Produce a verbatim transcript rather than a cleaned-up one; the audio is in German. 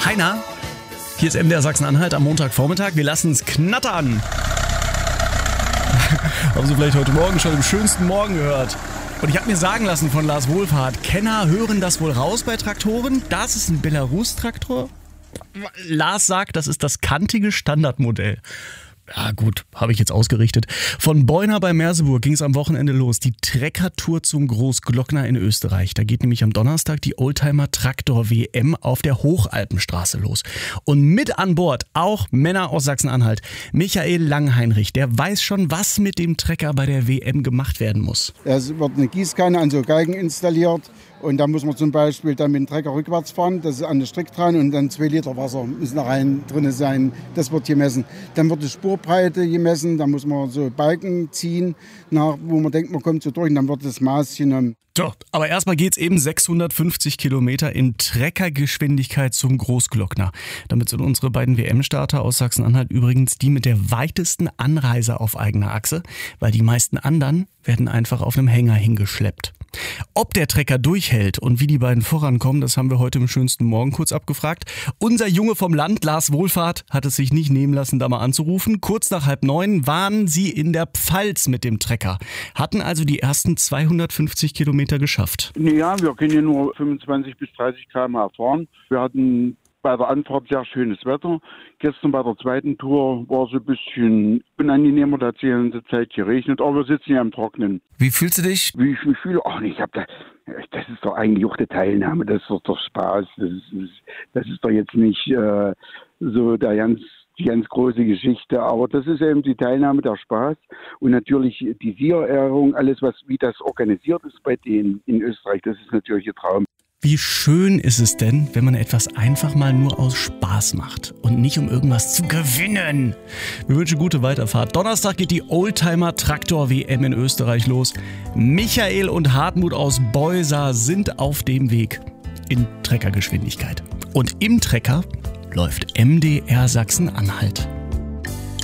Heiner, hier ist M D R Sachsen-Anhalt am Montagvormittag. Wir lassen es knattern. Haben Sie vielleicht heute Morgen schon im schönsten Morgen gehört. Und ich habe mir sagen lassen von Lars Wohlfahrt, Kenner hören das wohl raus bei Traktoren. Das ist ein Belarus-Traktor. Lars sagt, das ist das kantige Standardmodell. Ja gut, habe ich jetzt ausgerichtet. Von Beuna bei Merseburg ging es am Wochenende los. Die Treckertour zum Großglockner in Österreich. Da geht nämlich am Donnerstag die Oldtimer Traktor W M auf der Hochalpenstraße los. Und mit an Bord auch Männer aus Sachsen-Anhalt. Michael Langheinrich, der weiß schon, was mit dem Trecker bei der W M gemacht werden muss. Es wird eine Gießkanne an so Geigen installiert. Und da muss man zum Beispiel dann mit dem Trecker rückwärts fahren, das ist an der Strick dran und dann zwei Liter Wasser müssen da rein drin sein, das wird gemessen. Dann wird die Spurbreite gemessen, dann muss man so Balken ziehen, nach, wo man denkt, man kommt so durch und dann wird das Maß genommen. So, aber erstmal geht's eben sechshundertfünfzig Kilometer in Treckergeschwindigkeit zum Großglockner. Damit sind unsere beiden W M-Starter aus Sachsen-Anhalt übrigens die mit der weitesten Anreise auf eigener Achse, weil die meisten anderen werden einfach auf einem Hänger hingeschleppt. Ob der Trecker durchhält und wie die beiden vorankommen, das haben wir heute im schönsten Morgen kurz abgefragt. Unser Junge vom Land, Lars Wohlfahrt, hat es sich nicht nehmen lassen, da mal anzurufen. Kurz nach halb neun waren sie in der Pfalz mit dem Trecker, hatten also die ersten zweihundertfünfzig Kilometer geschafft. Ja, wir können ja nur fünfundzwanzig bis dreißig Kilometer pro Stunde fahren. Wir hatten bei der Anfahrt sehr schönes Wetter. Gestern bei der zweiten Tour war es ein bisschen unangenehmer, da hat es die ganze Zeit geregnet, aber wir sitzen ja im Trocknen. Wie fühlst du dich? Wie ich mich fühle? Ach, ich hab da, das ist doch eigentlich auch die Teilnahme, das ist doch der Spaß. Das ist, das ist doch jetzt nicht äh, so der ganz, die ganz große Geschichte, aber das ist eben die Teilnahme, der Spaß und natürlich die Siegerehrung, alles, was wie das organisiert ist bei denen in Österreich, das ist natürlich ein Traum. Wie schön ist es denn, wenn man etwas einfach mal nur aus Spaß macht und nicht um irgendwas zu gewinnen. Wir wünschen gute Weiterfahrt. Donnerstag geht die Oldtimer Traktor W M in Österreich los. Michael und Hartmut aus Beusa sind auf dem Weg in Treckergeschwindigkeit. Und im Trecker läuft M D R Sachsen-Anhalt.